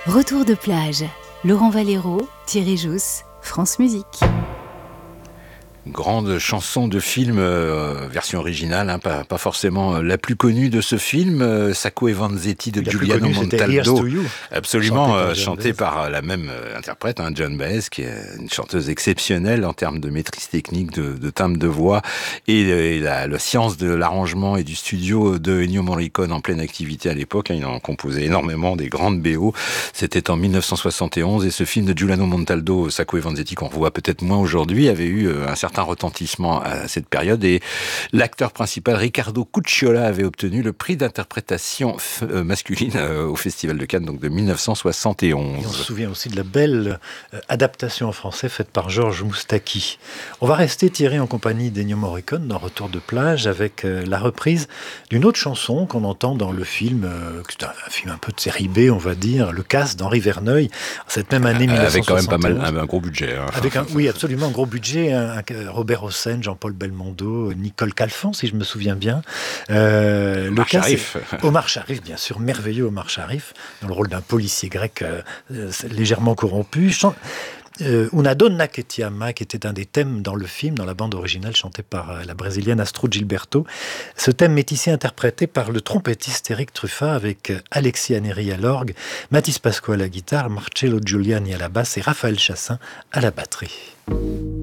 Retour de plage. Laurent Valero, Thierry Jousse, France Musique. Grande chanson de film, version originale, pas forcément la plus connue de ce film, Sacco e Vanzetti de Giuliano Montaldo. Absolument, chantée par la même interprète, Joan Baez, qui est une chanteuse exceptionnelle en termes de maîtrise technique, de timbre de voix, et la science de l'arrangement et du studio de Ennio Morricone en pleine activité à l'époque. Il en composait énormément, des grandes BO. C'était en 1971, et ce film de Giuliano Montaldo, Sacco e Vanzetti, qu'on revoit peut-être moins aujourd'hui, avait eu un certain retentissement à cette période, et l'acteur principal Riccardo Cucciola avait obtenu le prix d'interprétation masculine au Festival de Cannes, donc de 1971. Et on se souvient aussi de la belle adaptation en français faite par Georges Moustaki. On va rester, Thierry, en compagnie d'Ennio Morricone dans Retour de plage, avec la reprise d'une autre chanson qu'on entend dans le film, c'est un film un peu de série B, on va dire, Le Casse d'Henri Verneuil, cette même année 1971. Avec quand même pas mal, un gros budget. Oui, absolument, un gros budget, Robert Hossein, Jean-Paul Belmondo, Nicole Calfan, si je me souviens bien. Omar Sharif. Omar Sharif, bien sûr, merveilleux Omar Sharif, dans le rôle d'un policier grec légèrement corrompu. Una donna che ti ama, qui était un des thèmes dans le film, dans la bande originale chantée par la brésilienne Astrud Gilberto. Ce thème est ici interprété par le trompettiste Éric Truffat, avec Alexis Aneri à l'orgue, Mathis Pascoe à la guitare, Marcello Giuliani à la basse et Raphaël Chassin à la batterie.